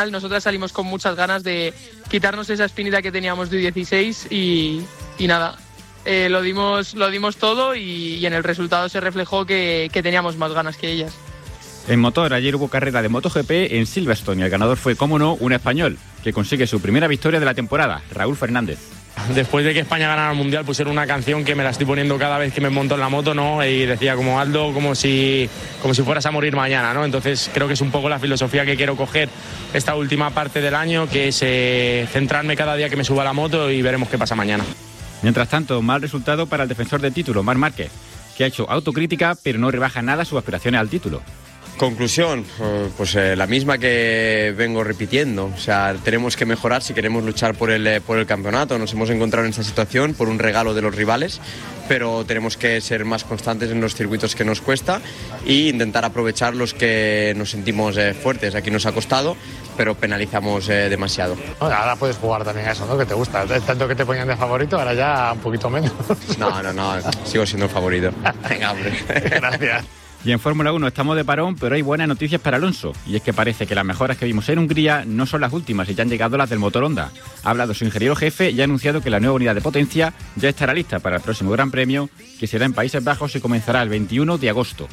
Nosotras salimos con muchas ganas de quitarnos esa espinita que teníamos de U16 y nada, lo dimos todo y en el resultado se reflejó que teníamos más ganas que ellas. En motor, ayer hubo carrera de MotoGP en Silverstone y el ganador fue, cómo no, un español, que consigue su primera victoria de la temporada, Raúl Fernández. Después de que España ganara el Mundial, pusieron una canción que me la estoy poniendo cada vez que me monto en la moto, ¿no? Y decía como Aldo, como si fueras a morir mañana, ¿no? Entonces creo que es un poco la filosofía que quiero coger esta última parte del año, que es centrarme cada día que me suba a la moto y veremos qué pasa mañana. Mientras tanto, mal resultado para el defensor del título, Marc Márquez, que ha hecho autocrítica pero no rebaja nada sus aspiraciones al título. Conclusión, pues la misma que vengo repitiendo. O sea, tenemos que mejorar si queremos luchar por el campeonato. Nos hemos encontrado en esta situación por un regalo de los rivales, pero tenemos que ser más constantes en los circuitos que nos cuesta e intentar aprovechar los que nos sentimos fuertes. Aquí nos ha costado, pero penalizamos demasiado. Ahora puedes jugar también a eso, ¿no? Que te gusta. Tanto que te ponían de favorito, ahora ya un poquito menos. No, sigo siendo el favorito. Venga, hombre. Gracias. Y en Fórmula 1 estamos de parón, pero hay buenas noticias para Alonso. Y es que parece que las mejoras que vimos en Hungría no son las últimas y ya han llegado las del motor Honda. Ha hablado su ingeniero jefe y ha anunciado que la nueva unidad de potencia ya estará lista para el próximo Gran Premio, que será en Países Bajos y comenzará el 21 de agosto.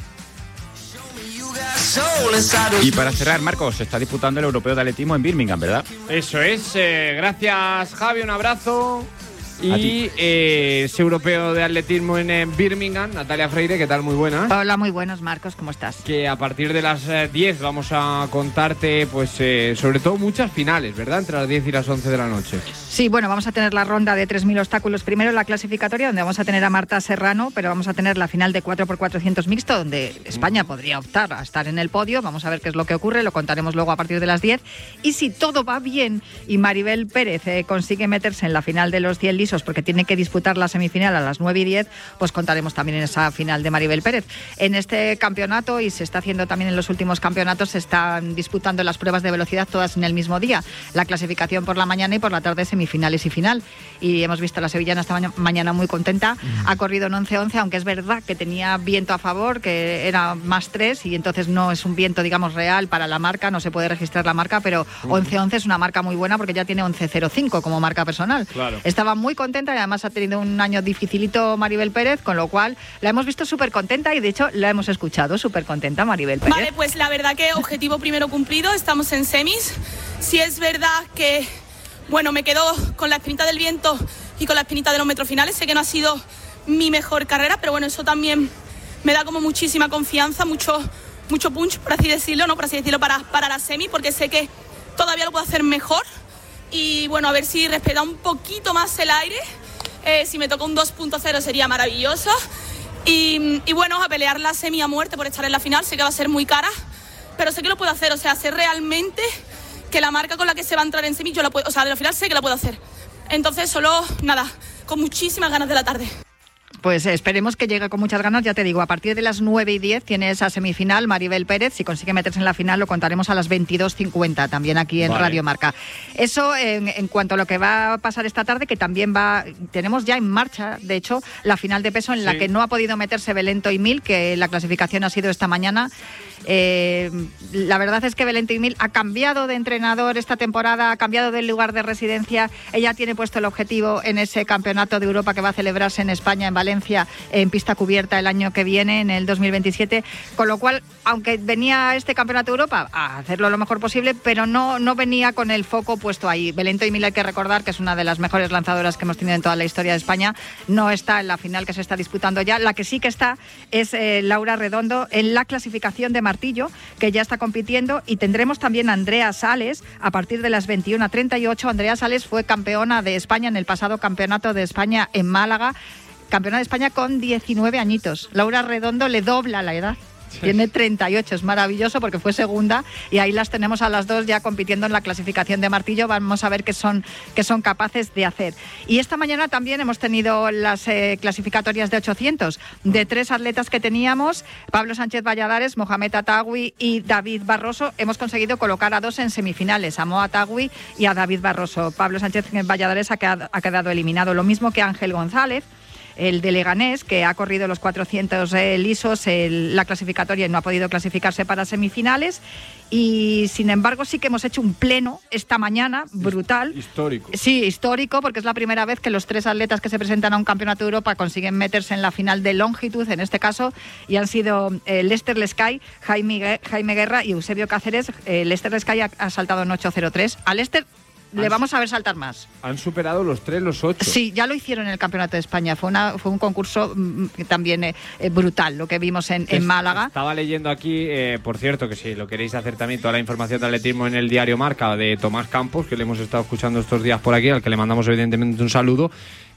Y para cerrar, Marcos, se está disputando el Europeo de Atletismo en Birmingham, ¿verdad? Eso es. Gracias, Javi, un abrazo. Y ese europeo de atletismo en Birmingham, Natalia Freire, ¿qué tal? Muy buenas. Hola, muy buenas, Marcos, ¿cómo estás? Que a partir de las 10 vamos a contarte, pues sobre todo muchas finales, ¿verdad? Entre las 10 y las 11 de la noche. Sí, bueno, vamos a tener la ronda de 3.000 obstáculos. Primero la clasificatoria, donde vamos a tener a Marta Serrano, pero vamos a tener la final de 4x400 mixto, donde España podría optar a estar en el podio. Vamos a ver qué es lo que ocurre, lo contaremos luego a partir de las 10. Y si todo va bien y Maribel Pérez consigue meterse en la final de los 100 lisos, porque tiene que disputar la semifinal a las 9:10, pues contaremos también en esa final de Maribel Pérez. En este campeonato, y se está haciendo también en los últimos campeonatos, se están disputando las pruebas de velocidad todas en el mismo día. La clasificación por la mañana y por la tarde semifinales y final. Y hemos visto a la sevillana esta mañana muy contenta. Ha corrido en 11:11, aunque es verdad que tenía viento a favor, que era más 3, y entonces no es un viento, digamos, real para la marca, no se puede registrar la marca, pero 11:11 es una marca muy buena porque ya tiene 11:05 como marca personal. Claro. Estaba muy contenta y además ha tenido un año dificilito Maribel Pérez, con lo cual la hemos visto súper contenta y de hecho la hemos escuchado súper contenta, Maribel Pérez. Vale, pues la verdad que objetivo primero cumplido, estamos en semis. Sí es verdad que, bueno, me quedo con la espinita del viento y con la espinita de los metros finales. Sé que no ha sido mi mejor carrera, pero bueno, eso también me da como muchísima confianza, mucho punch, por así decirlo, ¿no? Por así decirlo, para la semi, porque sé que todavía lo puedo hacer mejor. Y bueno, a ver si respeta un poquito más el aire. Si me toca un 2.0 sería maravilloso. Y bueno, a pelear la semi a muerte por estar en la final. Sé que va a ser muy cara, pero sé que lo puedo hacer. O sea, sé realmente que la marca con la que se va a entrar en semi, yo la puedo, o sea, de la final sé que la puedo hacer. Entonces, solo, nada, con muchísimas ganas de la tarde. Pues esperemos que llegue con muchas ganas, ya te digo, a partir de las 9:10 tiene esa semifinal Maribel Pérez. Si consigue meterse en la final lo contaremos a las 22:50 también aquí en Radio Marca. Eso en cuanto a lo que va a pasar esta tarde, que también tenemos ya en marcha, de hecho, la final de peso en la que no ha podido meterse Belén Toimil, que la clasificación ha sido esta mañana. La verdad es que Belén Toimil ha cambiado de entrenador esta temporada, ha cambiado de lugar de residencia. Ella tiene puesto el objetivo en ese campeonato de Europa que va a celebrarse en España, en Valencia, en pista cubierta el año que viene, en el 2027, con lo cual, aunque venía este campeonato de Europa a hacerlo lo mejor posible, pero no venía con el foco puesto ahí. Belén Toimil, hay que recordar que es una de las mejores lanzadoras que hemos tenido en toda la historia de España, no está en la final que se está disputando ya. La que sí que está es Laura Redondo en la clasificación de martillo, que ya está compitiendo, y tendremos también a Andrea Sales a partir de las 21:38. Andrea Sales fue campeona de España en el pasado campeonato de España en Málaga, campeona de España con 19 añitos. Laura Redondo le dobla la edad. Tiene 38, es maravilloso porque fue segunda y ahí las tenemos a las dos ya compitiendo en la clasificación de martillo. Vamos a ver qué son capaces de hacer. Y esta mañana también hemos tenido las clasificatorias de 800 de 3 atletas que teníamos, Pablo Sánchez Valladares, Mohamed Atawi y David Barroso. Hemos conseguido colocar a 2 en semifinales, a Mo Atawi y a David Barroso. Pablo Sánchez Valladares ha quedado eliminado, lo mismo que Ángel González. el de Leganés, que ha corrido los 400 lisos, la clasificatoria, y no ha podido clasificarse para semifinales. Y sin embargo sí que hemos hecho un pleno esta mañana brutal. Histórico. Sí, histórico, porque es la primera vez que los 3 atletas que se presentan a un campeonato de Europa consiguen meterse en la final de longitud, en este caso, y han sido Lester Lescay, Jaime Guerra y Eusebio Cáceres. Lester Lescay ha saltado en 8.03. A Lester le vamos a ver saltar más. Han superado los 3, los 8. Sí, ya lo hicieron en el Campeonato de España. Fue un concurso también brutal, lo que vimos en Málaga. Estaba leyendo aquí, por cierto, que si lo queréis hacer también, toda la información de atletismo en el diario Marca de Tomás Campos, que le hemos estado escuchando estos días por aquí, al que le mandamos evidentemente un saludo.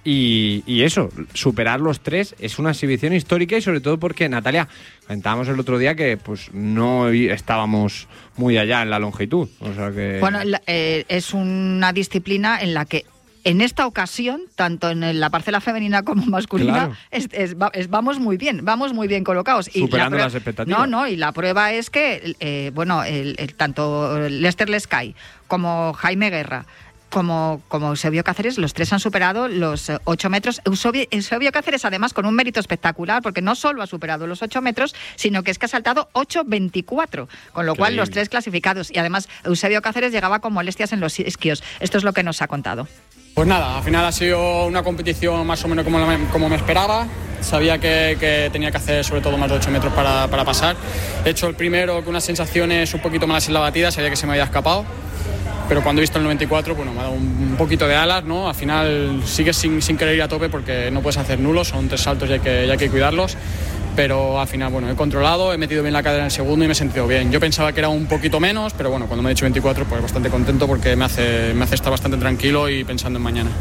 Y eso, superar los 3 es una exhibición histórica, y sobre todo porque, Natalia, comentábamos el otro día que pues no estábamos muy allá en la longitud. O sea que... Bueno, es una disciplina en la que en esta ocasión, tanto en la parcela femenina como masculina, claro, vamos muy bien colocados. Superando las expectativas. No, y la prueba es que, tanto Lester Lescay como Jaime Guerra, como Eusebio Cáceres, los 3 han superado los 8 metros. Eusebio Cáceres, además, con un mérito espectacular, porque no solo ha superado los 8 metros, sino que es que ha saltado 8.24, con lo cual los 3 clasificados. Y además, Eusebio Cáceres llegaba con molestias en los isquios. Esto es lo que nos ha contado. Pues nada, al final ha sido una competición más o menos como me esperaba. Sabía que tenía que hacer sobre todo más de 8 metros para pasar. He hecho el primero con unas sensaciones un poquito malas en la batida, sabía que se me había escapado. Pero cuando he visto el 94, bueno, me ha dado un poquito de alas, ¿no? Al final sigues sin querer ir a tope porque no puedes hacer nulos, son 3 saltos y hay que cuidarlos. Pero al final, bueno, he controlado, he metido bien la cadera en el segundo y me he sentido bien. Yo pensaba que era un poquito menos, pero bueno, cuando me he dicho 24, pues bastante contento porque me hace estar bastante tranquilo y pensando en mañana.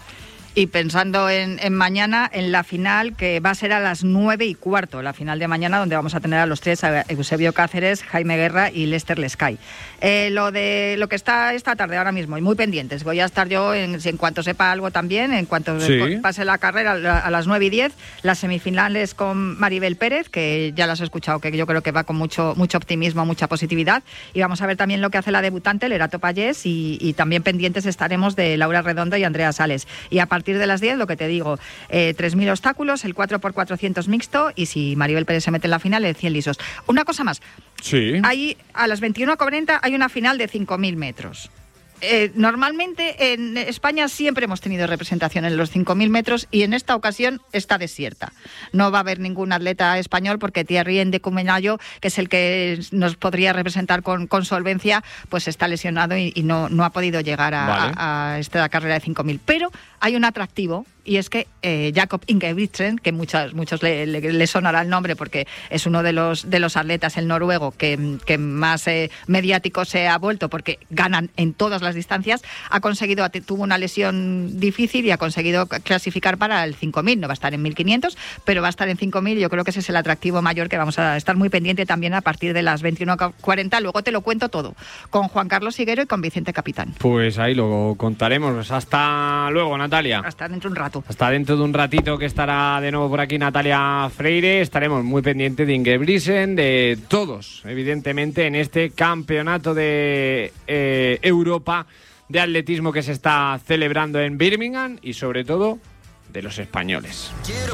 Y pensando en mañana, en la final, que va a ser a las 9:15, la final de mañana, donde vamos a tener a los 3, a Eusebio Cáceres, Jaime Guerra y Lester Lescay. Lo que está esta tarde ahora mismo, y muy pendientes, voy a estar yo en cuanto sepa algo también, en cuanto pase la carrera a las 9:10, las semifinales con Maribel Pérez, que ya las he escuchado, que yo creo que va con mucho optimismo, mucha positividad, y vamos a ver también lo que hace la debutante, Lerato Pallés, y también pendientes estaremos de Laura Redondo y Andrea Sales. Y a partir de las 10, lo que te digo, 3.000 obstáculos, el 4x400 mixto, y si Maribel Pérez se mete en la final, el 100 lisos. Una cosa más. Sí. Hay, a las 21:40 hay una final de 5.000 metros. Normalmente en España siempre hemos tenido representación en los 5.000 metros y en esta ocasión está desierta. No va a haber ningún atleta español porque Thierry Ndecumenayo, que es el que nos podría representar con solvencia, pues está lesionado y no ha podido llegar a esta carrera de 5.000. Pero hay un atractivo, y es que Jakob Ingebrigtsen, que muchos le sonará el nombre porque es uno de los atletas, el noruego, que más mediático se ha vuelto porque ganan en todas las distancias, tuvo una lesión difícil y ha conseguido clasificar para el 5.000. No va a estar en 1.500, pero va a estar en 5.000. Yo creo que ese es el atractivo mayor que vamos a estar muy pendiente también a partir de las 21:40. Luego te lo cuento todo con Juan Carlos Higuero y con Vicente Capitán. Pues ahí lo contaremos. Hasta luego, Natalia. Hasta dentro de un rato. Hasta dentro de un ratito, que estará de nuevo por aquí Natalia Freire. Estaremos muy pendientes de Ingebrigtsen, de todos, evidentemente, en este campeonato de Europa de atletismo que se está celebrando en Birmingham, y sobre todo de los españoles.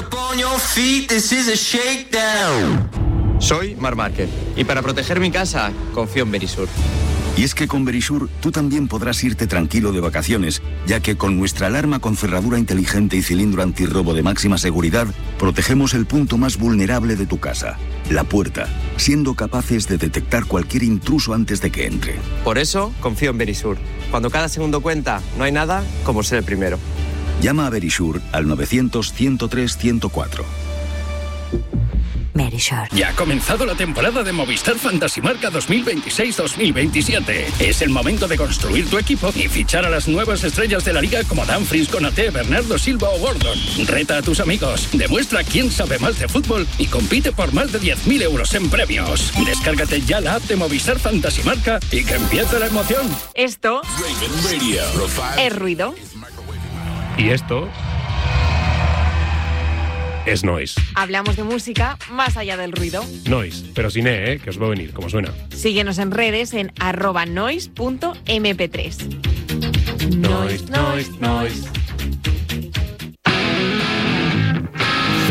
Soy Marc Márquez y para proteger mi casa confío en Verisur. Y es que con Verisur tú también podrás irte tranquilo de vacaciones, ya que con nuestra alarma con cerradura inteligente y cilindro antirrobo de máxima seguridad, protegemos el punto más vulnerable de tu casa, la puerta, siendo capaces de detectar cualquier intruso antes de que entre. Por eso confío en Verisur. Cuando cada segundo cuenta, no hay nada como ser el primero. Llama a Verisur al 900-103-104. Verisur. Ya ha comenzado la temporada de Movistar Fantasy Marca 2026-2027. Es el momento de construir tu equipo y fichar a las nuevas estrellas de la liga como Dumfries, Konaté, Bernardo Silva o Gordon. Reta a tus amigos, demuestra quién sabe más de fútbol y compite por más de 10.000 euros en premios. Descárgate ya la app de Movistar Fantasy Marca y que empiece la emoción. Esto es ruido. Y esto es noise. Hablamos de música más allá del ruido. Noise, pero sin E, que os va a venir, como suena. Síguenos en redes en @noise.mp3. Noise, noise, noise.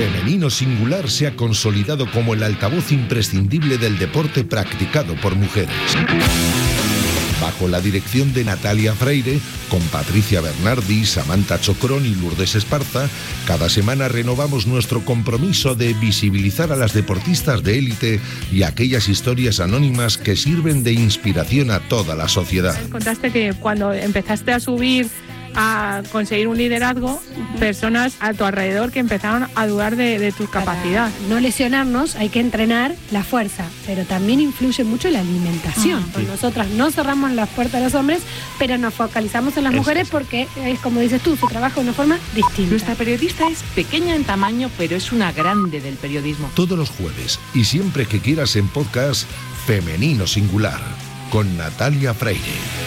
Femenino Singular se ha consolidado como el altavoz imprescindible del deporte practicado por mujeres. Bajo la dirección de Natalia Freire, con Patricia Bernardi, Samantha Chocrón y Lourdes Esparza, cada semana renovamos nuestro compromiso de visibilizar a las deportistas de élite y aquellas historias anónimas que sirven de inspiración a toda la sociedad. Contaste que cuando empezaste a subir, a conseguir un liderazgo, personas a tu alrededor que empezaron a dudar de tu capacidad. Para no lesionarnos hay que entrenar la fuerza, pero también influye mucho la alimentación. Pues nosotras no cerramos las puertas a los hombres, pero nos focalizamos en las mujeres porque es como dices tú, su trabajo de una forma distinta. Nuestra periodista es pequeña en tamaño, pero es una grande del periodismo. Todos los jueves y siempre que quieras en podcast, Femenino Singular, con Natalia Freire.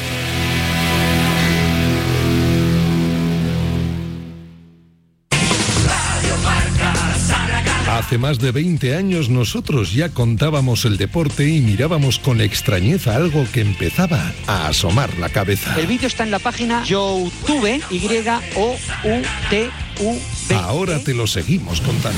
Hace más de 20 años nosotros ya contábamos el deporte y mirábamos con extrañeza algo que empezaba a asomar la cabeza. El vídeo está en la página YouTube, YOUTUV. Ahora te lo seguimos contando.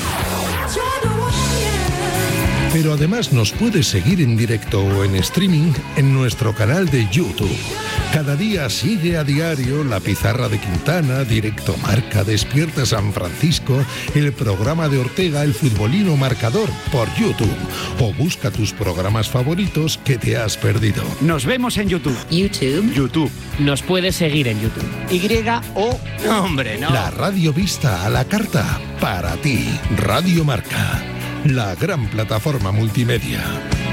Pero además nos puedes seguir en directo o en streaming en nuestro canal de YouTube. Cada día sigue a diario La Pizarra de Quintana, Directo Marca, Despierta San Francisco, el programa de Ortega, El Futbolino Marcador, por YouTube. O busca tus programas favoritos que te has perdido. Nos vemos en YouTube. YouTube. Nos puedes seguir en YouTube. No, hombre, no. La radio vista a la carta, para ti. Radio Marca, la gran plataforma multimedia.